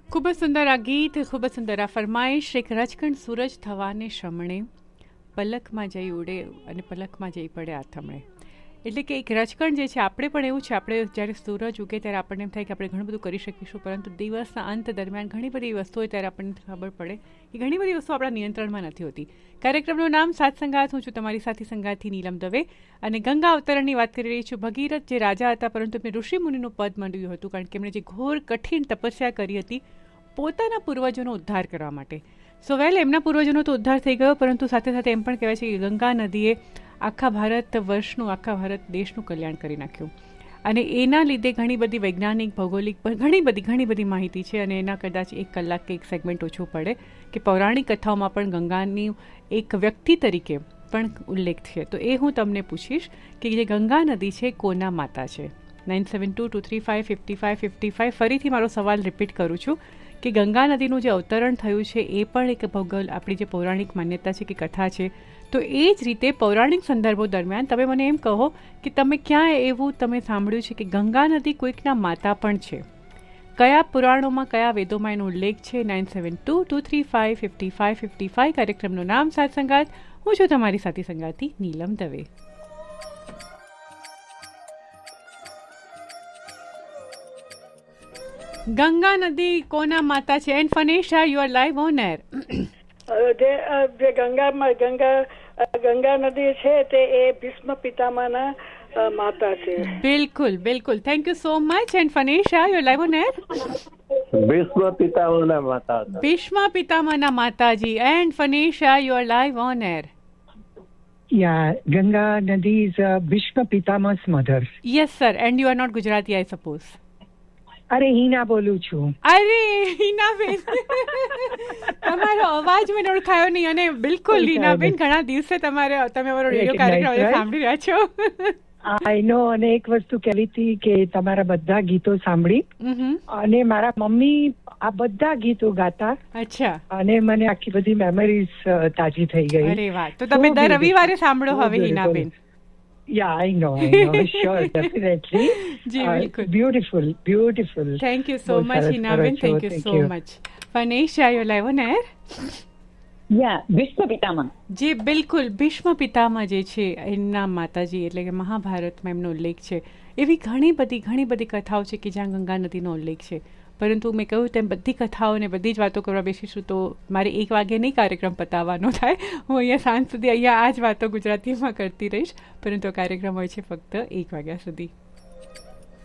ખૂબ જ સુંદર આ ગીત, ખૂબ જ સુંદર આ ફરમાઈશ. એક રચકણ સૂરજ થવાને શમણે, પલકમાં જઈ ઉડે અને પલકમાં જઈ પડે આથમણે. એટલે કે એક રચકણ જે છે, આપણે પણ એવું છે, આપણે જ્યારે સૂરજ ઉગે ત્યારે આપણને એમ થાય કે આપણે ઘણું બધું કરી શકીશું, પરંતુ દિવસના અંત દરમિયાન ઘણી બધી વસ્તુઓ ત્યારે આપણને ખબર પડે કે ઘણી બધી વસ્તુઓ આપણા નિયંત્રણમાં નથી હોતી. કાર્યક્રમનું નામ સાત સંગાત. હું છું તમારી સાથી સંગાથી નીલમ દવે અને ગંગા અવતરણની વાત કરી રહી છું. ભગીરથ જે રાજા હતા, પરંતુ એમને ઋષિ મુનિનું પદ મળ્યું હતું, કારણ કે એમણે જે ઘોર કઠિન તપસ્યા કરી હતી પોતાના પૂર્વજોનો ઉદ્ધાર કરવા માટે. સો વેલ, એમના પૂર્વજોનો તો ઉદ્ધાર થઈ ગયો, પરંતુ સાથે સાથે એમ પણ કહેવાય છે કે ગંગા નદીએ આખા ભારત વર્ષનું, આખા ભારત દેશનું કલ્યાણ કરી નાખ્યું. અને એના લીધે ઘણી બધી વૈજ્ઞાનિક, ભૌગોલિક પર ઘણી બધી માહિતી છે. અને એના કદાચ 1 કલાક કે 1 સેગમેન્ટ ઓછું પડે કે પૌરાણિક કથાઓમાં પણ ગંગાની એક વ્યક્તિ તરીકે પણ ઉલ્લેખ છે. તો એ હું તમને પૂછીશ કે જે ગંગા નદી છે કોના માતા છે. 9722355555. ફરીથી મારો સવાલ રિપીટ કરું છું કે ગંગા નદીનું જે અવતરણ થયું છે એ પણ એક આપણી જે પૌરાણિક માન્યતા છે કે કથા છે. તો એ જ રીતે પૌરાણિક સંદર્ભો દરમિયાન તમે મને એમ કહો કે તમે ક્યાં એવું તમે સાંભળ્યું છે કે ગંગા નદી કોઈકના માતા પણ છે? કયા પુરાણોમાં, કયા વેદોમાં એનો ઉલ્લેખ છે? 9722355555. કાર્યક્રમનું નામ સાત સંગાત. હું છું તમારી સાથી સંગાતી નીલમ દવે. ગંગા નદી કોના માતા છે? And ફનેશા, you are live on air. જે ગંગા નદી છે તે એ ભીષ્મ પિતામહના માતા છે. બિલકુલ બિલકુલ, thank you so much. And ફનેશા, you are live on air. Bhishma પિતામહના માતા. ભીષ્મ પિતામહના માતાજી. And ફનેશા, you are live on air. Yeah, Ganga Nadi is Bhishma Pitama's mother. Yes, sir. And you are not Gujarati, I suppose. અરે હિના બોલું છું. અરે હિનાબેન, તમારો અવાજ મને ઓળખાયો નહીં. અને બિલકુલ હિનાબેન, ઘણા દિવસે તમે અમારો રેડિયો કાર્યક્રમ સાંભળી રહ્યા છો. આઈ નો. અને એક વસ્તુ કહેવી હતી કે તમારા બધા ગીતો સાંભળી અને મારા મમ્મી આ બધા ગીતો ગાતા. અચ્છા. અને મને આખી બધી મેમરીઝ તાજી થઈ ગઈ. અરે વાહ. તો તમે દર રવિવારે સાંભળો હવે હિનાબેન. Yeah, I know. Sure, definitely. Beautiful. Thank you so much, Hinaben. Thank you so much. Fanesha, you're live on air. Yeah, Bhishma Pitamah. જી બિલકુલ, ભીષ્મ પિતામહ જે છે એમના માતાજી, એટલે કે મહાભારતમાં એમનો ઉલ્લેખ છે. એવી ઘણી બધી કથાઓ છે કે જ્યાં ગંગા નદીનો ઉલ્લેખ છે. પરંતુ મેં કહ્યું તેમ બધી કથાઓને બધી જ વાતો કરવા બેસીશું તો મારે 1 વાગે નહીં કાર્યક્રમ પતાવવાનો થાય. હું અહીંયા સાંજ સુધી આ જ વાતો ગુજરાતીમાં કરતી રહીશ, પરંતુ આ કાર્યક્રમ હોય છે ફક્ત 1 વાગ્યા સુધી.